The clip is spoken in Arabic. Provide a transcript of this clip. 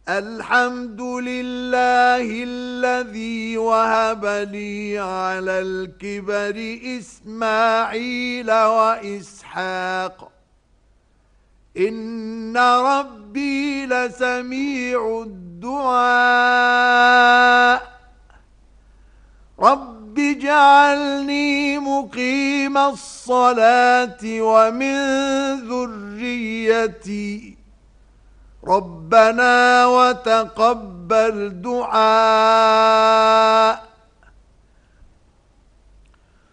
الحمد لله الذي وهب لي على الكبر إسماعيل وإسحاق إن ربي لسميع الدعاء رب اجعلني مقيم الصلاة ومن ذريتي ربنا وتقبل دعاء